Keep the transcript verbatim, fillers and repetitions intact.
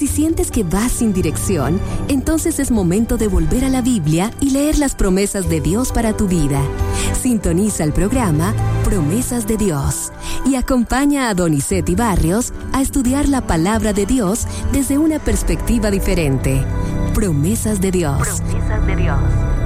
Si sientes que vas sin dirección, entonces es momento de volver a la Biblia y leer las promesas de Dios para tu vida. Sintoniza el programa Promesas de Dios y acompaña a Donizeti Barrios a estudiar la palabra de Dios desde una perspectiva diferente. Promesas de Dios. Promesas de Dios.